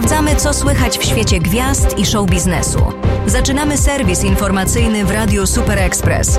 Sprawdzamy, co słychać w świecie gwiazd i show biznesu. Zaczynamy serwis informacyjny w Radiu Super Express.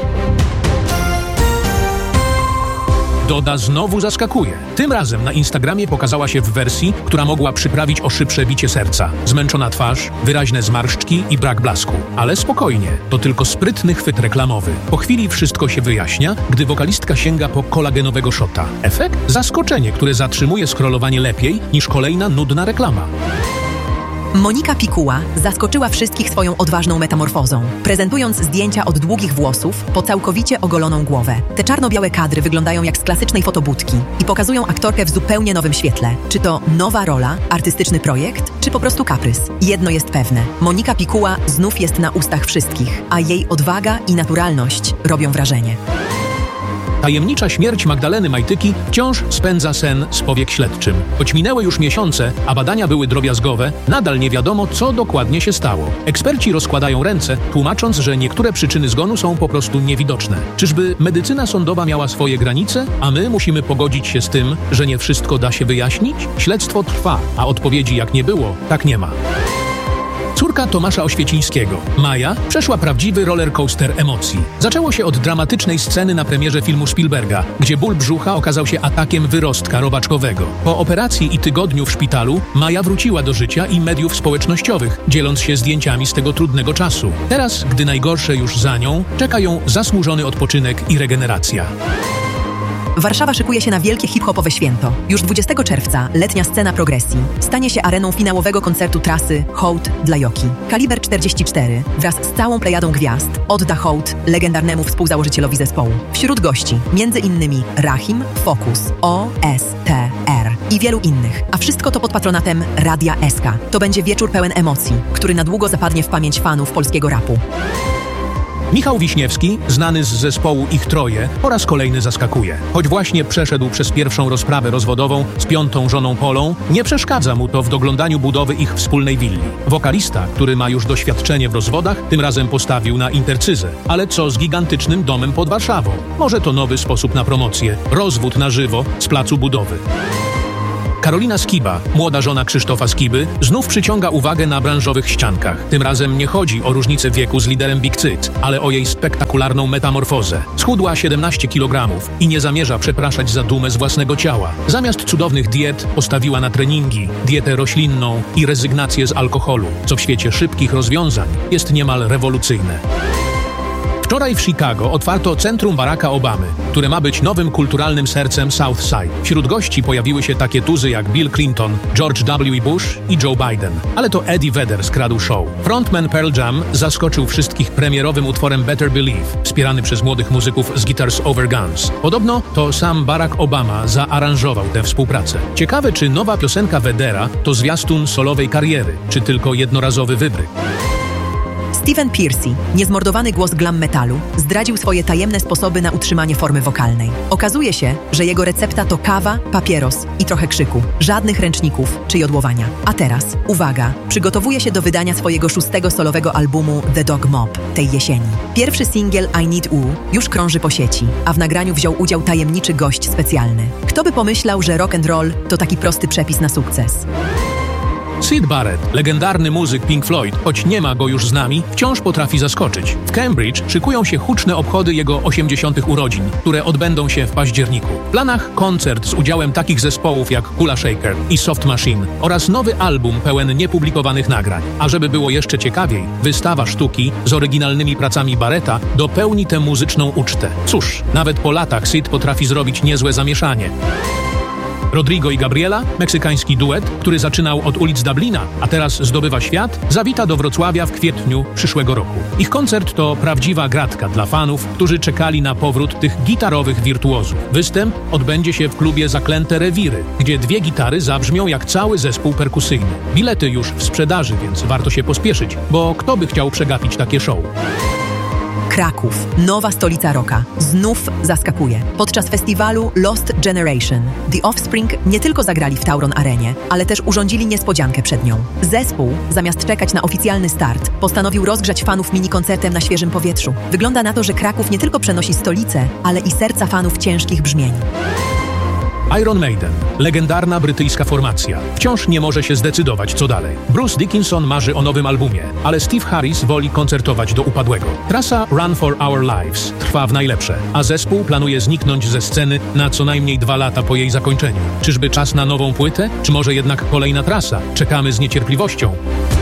Doda znowu zaskakuje. Tym razem na Instagramie pokazała się w wersji, która mogła przyprawić o szybsze bicie serca. Zmęczona twarz, wyraźne zmarszczki i brak blasku. Ale spokojnie, to tylko sprytny chwyt reklamowy. Po chwili wszystko się wyjaśnia, gdy wokalistka sięga po kolagenowego shota. Efekt? Zaskoczenie, które zatrzymuje scrollowanie lepiej niż kolejna nudna reklama. Monika Pikuła zaskoczyła wszystkich swoją odważną metamorfozą, prezentując zdjęcia od długich włosów po całkowicie ogoloną głowę. Te czarno-białe kadry wyglądają jak z klasycznej fotobudki i pokazują aktorkę w zupełnie nowym świetle. Czy to nowa rola, artystyczny projekt, czy po prostu kaprys? Jedno jest pewne. Monika Pikuła znów jest na ustach wszystkich, a jej odwaga i naturalność robią wrażenie. Tajemnicza śmierć Magdaleny Majtyki wciąż spędza sen z powiek śledczym. Choć minęły już miesiące, a badania były drobiazgowe, nadal nie wiadomo, co dokładnie się stało. Eksperci rozkładają ręce, tłumacząc, że niektóre przyczyny zgonu są po prostu niewidoczne. Czyżby medycyna sądowa miała swoje granice, a my musimy pogodzić się z tym, że nie wszystko da się wyjaśnić? Śledztwo trwa, a odpowiedzi jak nie było, tak nie ma. Córka Tomasza Oświecińskiego, Maja, przeszła prawdziwy rollercoaster emocji. Zaczęło się od dramatycznej sceny na premierze filmu Spielberga, gdzie ból brzucha okazał się atakiem wyrostka robaczkowego. Po operacji i tygodniu w szpitalu Maja wróciła do życia i mediów społecznościowych, dzieląc się zdjęciami z tego trudnego czasu. Teraz, gdy najgorsze już za nią, czeka ją zasłużony odpoczynek i regeneracja. Warszawa szykuje się na wielkie hip-hopowe święto. Już 20 czerwca letnia scena progresji stanie się areną finałowego koncertu trasy Hołd dla Joki. Kaliber 44 wraz z całą plejadą gwiazd odda hołd legendarnemu współzałożycielowi zespołu. Wśród gości m.in. Rahim, Focus, OSTR i wielu innych. A wszystko to pod patronatem Radia SK. To będzie wieczór pełen emocji, który na długo zapadnie w pamięć fanów polskiego rapu. Michał Wiśniewski, znany z zespołu Ich Troje, po raz kolejny zaskakuje. Choć właśnie przeszedł przez pierwszą rozprawę rozwodową z 5. żoną Polą, nie przeszkadza mu to w doglądaniu budowy ich wspólnej willi. Wokalista, który ma już doświadczenie w rozwodach, tym razem postawił na intercyzę. Ale co z gigantycznym domem pod Warszawą? Może to nowy sposób na promocję. Rozwód na żywo z placu budowy. Karolina Skiba, młoda żona Krzysztofa Skiby, znów przyciąga uwagę na branżowych ściankach. Tym razem nie chodzi o różnicę wieku z liderem Big Cyt, ale o jej spektakularną metamorfozę. Schudła 17 kg i nie zamierza przepraszać za dumę z własnego ciała. Zamiast cudownych diet postawiła na treningi, dietę roślinną i rezygnację z alkoholu, co w świecie szybkich rozwiązań jest niemal rewolucyjne. Wczoraj w Chicago otwarto Centrum Baracka Obamy, które ma być nowym kulturalnym sercem South Side. Wśród gości pojawiły się takie tuzy jak Bill Clinton, George W. Bush i Joe Biden. Ale to Eddie Vedder skradł show. Frontman Pearl Jam zaskoczył wszystkich premierowym utworem Better Believe, wspierany przez młodych muzyków z Guitars Over Guns. Podobno to sam Barack Obama zaaranżował tę współpracę. Ciekawe, czy nowa piosenka Veddera to zwiastun solowej kariery, czy tylko jednorazowy wybryk. Steven Pearcy, niezmordowany głos glam metalu, zdradził swoje tajemne sposoby na utrzymanie formy wokalnej. Okazuje się, że jego recepta to kawa, papieros i trochę krzyku. Żadnych ręczników czy jodłowania. A teraz, uwaga, przygotowuje się do wydania swojego 6. solowego albumu The Dog Mob tej jesieni. Pierwszy singiel I Need U już krąży po sieci, a w nagraniu wziął udział tajemniczy gość specjalny. Kto by pomyślał, że rock and roll to taki prosty przepis na sukces? Syd Barrett, legendarny muzyk Pink Floyd, choć nie ma go już z nami, wciąż potrafi zaskoczyć. W Cambridge szykują się huczne obchody jego 80. urodzin, które odbędą się w październiku. W planach koncert z udziałem takich zespołów jak Kula Shaker i Soft Machine oraz nowy album pełen niepublikowanych nagrań. A żeby było jeszcze ciekawiej, wystawa sztuki z oryginalnymi pracami Barretta dopełni tę muzyczną ucztę. Cóż, nawet po latach Syd potrafi zrobić niezłe zamieszanie. Rodrigo i Gabriela, meksykański duet, który zaczynał od ulic Dublina, a teraz zdobywa świat, zawita do Wrocławia w kwietniu przyszłego roku. Ich koncert to prawdziwa gratka dla fanów, którzy czekali na powrót tych gitarowych wirtuozów. Występ odbędzie się w klubie Zaklęte Rewiry, gdzie 2 gitary zabrzmią jak cały zespół perkusyjny. Bilety już w sprzedaży, więc warto się pospieszyć, bo kto by chciał przegapić takie show? Kraków, nowa stolica rocka, znów zaskakuje. Podczas festiwalu Lost Generation The Offspring nie tylko zagrali w Tauron Arenie, ale też urządzili niespodziankę przed nią. Zespół, zamiast czekać na oficjalny start, postanowił rozgrzać fanów mini-koncertem na świeżym powietrzu. Wygląda na to, że Kraków nie tylko przenosi stolicę, ale i serca fanów ciężkich brzmień. Iron Maiden, legendarna brytyjska formacja, wciąż nie może się zdecydować, co dalej. Bruce Dickinson marzy o nowym albumie, ale Steve Harris woli koncertować do upadłego. Trasa Run for Our Lives trwa w najlepsze, a zespół planuje zniknąć ze sceny na co najmniej 2 lata po jej zakończeniu. Czyżby czas na nową płytę, czy może jednak kolejna trasa? Czekamy z niecierpliwością.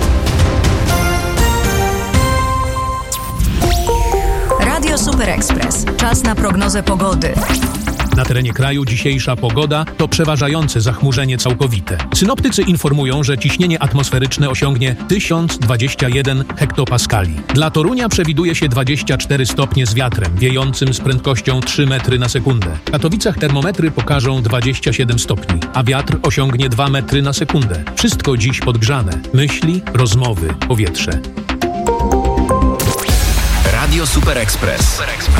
Radio Super Express. Czas na prognozę pogody. Na terenie kraju dzisiejsza pogoda to przeważające zachmurzenie całkowite. Synoptycy informują, że ciśnienie atmosferyczne osiągnie 1021 hektopaskali. Dla Torunia przewiduje się 24 stopnie z wiatrem, wiejącym z prędkością 3 metry na sekundę. W Katowicach termometry pokażą 27 stopni, a wiatr osiągnie 2 metry na sekundę. Wszystko dziś podgrzane. Myśli, rozmowy, powietrze. Radio Super Express.